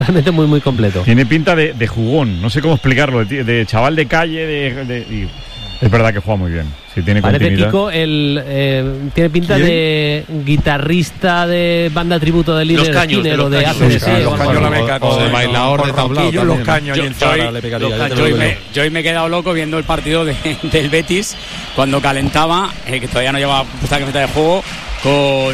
realmente muy, muy completo. Tiene pinta de jugón, no sé cómo explicarlo, de chaval de calle, y es verdad que juega muy bien. Sí, tiene Parece continuidad. Kiko, tiene pinta de guitarrista de banda tributo de líder Skinner o de ACDC. Los caños la beca con el bailador de tablao. Los caños y en Zara le pegaría. Yo hoy me he quedado loco viendo el partido del Betis cuando calentaba, que todavía no llevaba puesta camiseta de juego, con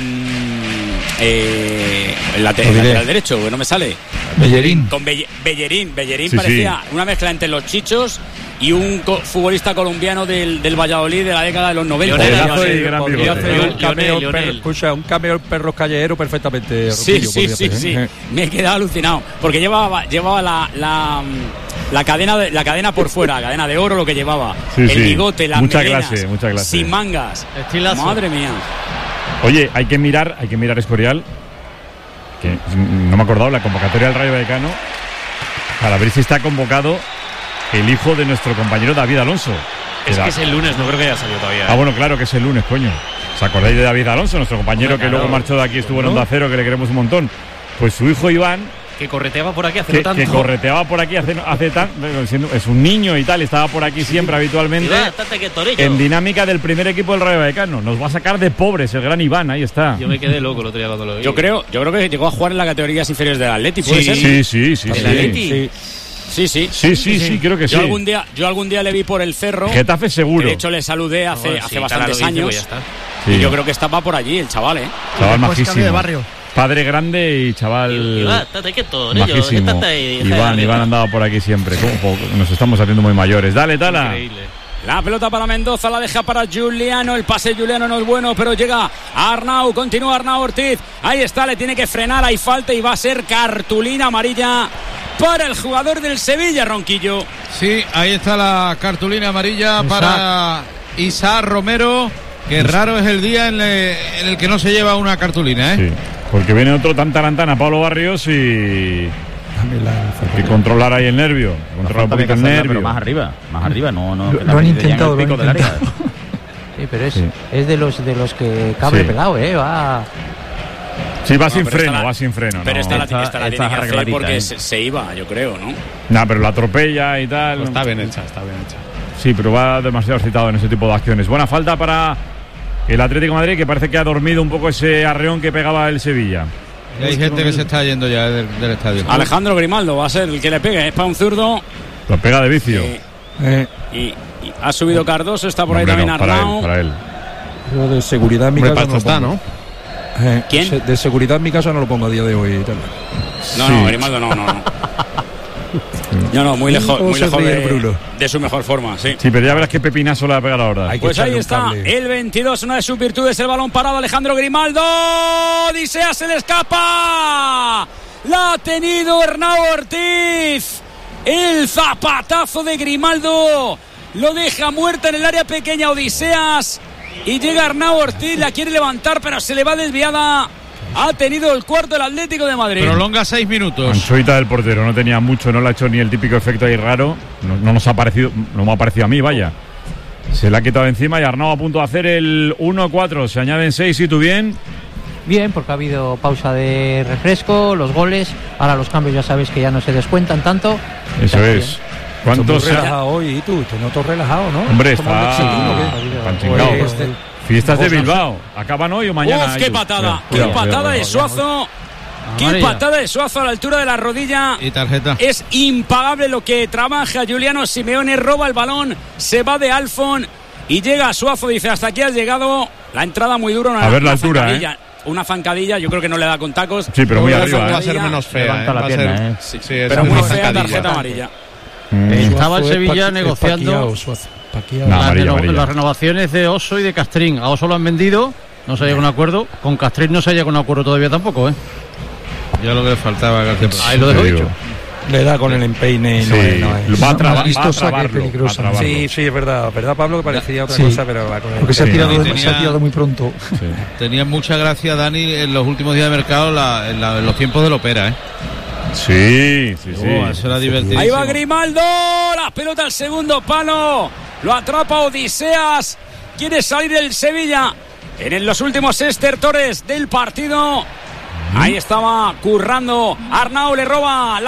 el lateral derecho, que no me sale. Bellerín. Con Bellerín Sí, parecía una mezcla entre los Chichos y un futbolista colombiano del Valladolid de la década de los 90. Podría hacer un cameo perros callejeros perfectamente. Sí. Me he quedado alucinado porque llevaba la cadena por fuera, cadena de oro, lo que llevaba, el bigote, las melenas, mucha clase. sin mangas. Estilazo. Madre mía. Oye, hay que mirar Escorial, que no me he acordado, la convocatoria del Rayo Vallecano, para ver si está convocado el hijo de nuestro compañero David Alonso. Es que es el lunes, no creo que haya salido todavía. Ah, bueno, claro que es el lunes, coño. ¿Os acordáis de David Alonso, nuestro compañero que luego marchó de aquí, estuvo en Onda Cero, que le queremos un montón? Pues su hijo Iván, que correteaba por aquí hace tanto. Que correteaba por aquí hace tanto, es un niño y tal, estaba por aquí siempre habitualmente. En dinámica del primer equipo del Rayo Vallecano. Nos va a sacar de pobres el gran Iván, ahí está. Yo me quedé loco el otro día cuando lo vi. Yo creo que llegó a jugar en las categorías inferiores del Atlético. Sí, creo que sí. Yo algún día le vi por el Cerro. Getafe seguro. De hecho le saludé hace bastantes años. Y yo creo que estaba por allí el chaval, Chaval majísimo. De barrio. Padre grande y chaval majísimo. Iván andaba por aquí siempre. Nos estamos haciendo muy mayores. Dale, Tala. Increíble. La pelota para Mendoza, la deja para Juliano. El pase de Juliano no es bueno, pero llega Arnau. Continúa Arnau Ortiz. Ahí está, le tiene que frenar. Hay falta y va a ser cartulina amarilla para el jugador del Sevilla, Ronquillo. Sí, ahí está la cartulina amarilla para Isaac Romero. Qué raro es el día en el que no se lleva una cartulina, ¿eh? Sí, porque viene otro tan tarantana, Pablo Barrios, y controlar ahí el nervio. Controlar un poquito el nervio. Pero más arriba, no. Lo han intentado, Sí, pero es de los que cable pelado, va. Sí, va sin freno. Pero esta la tiene que hacer porque se iba, yo creo, ¿no? Pero la atropella y tal. Está bien hecha. Sí, pero va demasiado excitado en ese tipo de acciones. Buena falta para el Atlético de Madrid, que parece que ha dormido un poco ese arreón que pegaba el Sevilla. Y hay gente que se está yendo ya del estadio. Alejandro Grimaldo va a ser el que le pegue, es para un zurdo. Lo pega de vicio. Y ha subido Cardoso, está por ahí también Arnau. Para él. Yo de seguridad en mi casa no está, ¿no? ¿Quién? De seguridad en mi casa no lo pongo a día de hoy. No, Grimaldo no. No, muy lejos de su mejor forma, sí. Sí, pero ya verás qué pepinazo le va a pegar ahora. Pues ahí está, el 22, una de sus virtudes, el balón parado, Alejandro Grimaldo. Odisea se le escapa. La ha tenido Arnau Ortiz. El zapatazo de Grimaldo lo deja muerta en el área pequeña Odiseas. Y llega Arnau Ortiz, la quiere levantar, pero se le va desviada. Ha tenido el cuarto el Atlético de Madrid. Prolonga 6 minutos. Anchoita del portero, no tenía mucho, no le ha hecho ni el típico efecto ahí raro. No nos ha parecido, no me ha parecido a mí, vaya. Se le ha quitado encima y Arnau a punto de hacer el 1-4. Se añaden 6, ¿y tú bien? Bien, porque ha habido pausa de refresco, los goles. Ahora los cambios ya sabes que ya no se descuentan tanto. Eso es. ¿Cuántos? Relajado hoy, y tú, te noto relajado, ¿no? Hombre, está chingado. Fiestas de Bilbao. ¿Acaban hoy o mañana? ¡Qué patada! ¡Qué patada de Suazo! ¡Qué patada de Suazo a la altura de la rodilla! Y tarjeta. Es impagable lo que trabaja Juliano Simeone. Roba el balón, se va de Alfon y llega a Suazo. Dice, hasta aquí has llegado. La entrada muy dura. A ver la altura, Una zancadilla, yo creo que no le da con tacos. Sí, pero muy arriba. Va a ser menos fea. La pierna, Sí, pero muy fea, tarjeta amarilla. Estaba el Sevilla negociando las renovaciones de Oso y de Castrín. A Oso lo han vendido, no se ha llegado a un acuerdo. Con Castrín no se ha llegado a un acuerdo todavía tampoco, Ya lo que le faltaba. Ahí lo dejo dicho. Le da con el empeine. Va a trabarlo. Sí, es verdad, Pablo, que parecía otra cosa, pero va con él. Porque se ha tirado muy pronto. Tenía mucha gracia Dani en los últimos días de mercado en los tiempos de la Opera, Sí. Eso era divertido. Ahí va Grimaldo, la pelota al segundo palo, lo atrapa Odiseas, quiere salir el Sevilla en los últimos estertores del partido. Ahí estaba currando Arnau, le roba